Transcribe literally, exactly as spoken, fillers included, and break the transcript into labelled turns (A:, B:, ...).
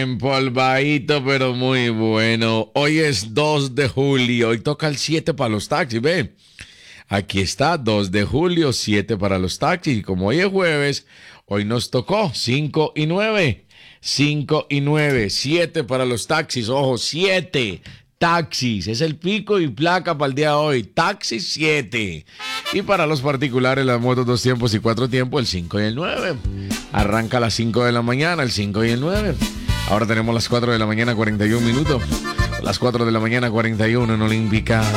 A: Empolvadito, pero muy bueno. Hoy es dos de julio. Hoy toca el siete para los taxis, ve. Aquí está, dos de julio, siete para los taxis. Y como hoy es jueves, hoy nos tocó cinco y nueve. cinco y nueve, siete para los taxis. Ojo, siete taxis. Es el pico y placa para el día de hoy. Taxis siete. Y para los particulares, las motos dos tiempos y cuatro tiempos, el cinco y el nueve. Arranca a las cinco de la mañana, el cinco y el nueve. Ahora tenemos las cuatro de la mañana, cuarenta y un minutos. Las cuatro de la mañana, cuarenta y uno en Olímpica.